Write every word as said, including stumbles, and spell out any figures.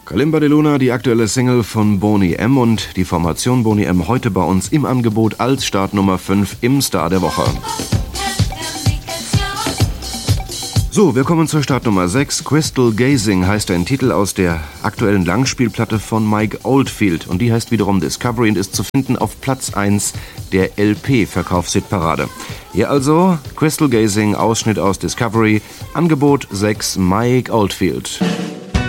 Kalimba de Luna, die aktuelle Single von Boney M. und die Formation Boney M. heute bei uns im Angebot als Startnummer fünf im Star der Woche. So, wir kommen zur Startnummer sechs. Crystal Gazing heißt ein Titel aus der aktuellen Langspielplatte von Mike Oldfield. Und die heißt wiederum Discovery und ist zu finden auf Platz eins der L P-Verkaufshitparade. Hier also Crystal Gazing, Ausschnitt aus Discovery, Angebot sechs, Mike Oldfield.